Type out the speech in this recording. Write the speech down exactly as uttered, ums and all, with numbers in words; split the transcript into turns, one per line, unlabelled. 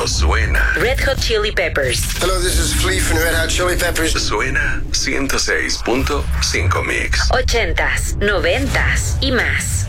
pero suena.
Red Hot Chili Peppers.
Hello, this is Flea from Red Hot Chili Peppers.
Suena ciento seis punto cinco Mix.
Ochentas, noventas y más.